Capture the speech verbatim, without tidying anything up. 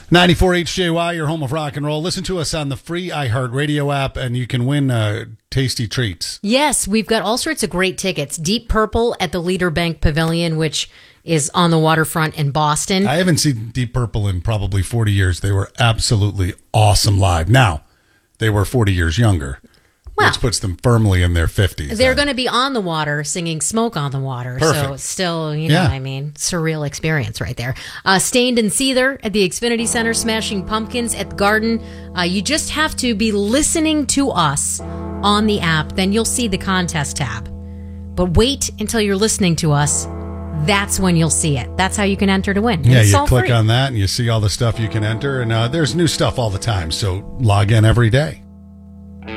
ninety-four H J Y, your home of rock and roll. Listen to us on the free iHeartRadio app, and you can win uh, tasty treats. Yes, we've got all sorts of great tickets. Deep Purple at the Leader Bank Pavilion, which is on the waterfront in Boston. I haven't seen Deep Purple in probably forty years. They were absolutely awesome live. Now, they were forty years younger. Well, which puts them firmly in their fifties. They're going to be on the water singing Smoke on the Water. Perfect. So still, you know, Yeah. I mean, surreal experience right there. Uh, Stained and Seether at the Xfinity Center, Smashing Pumpkins at the Garden. Uh, you just have to be listening to us on the app. Then you'll see the contest tab. But wait until you're listening to us. That's when you'll see it. That's how you can enter to win. Yeah, it's you all click free. on that and you see all the stuff you can enter. And uh, there's new stuff all the time. So log in every day.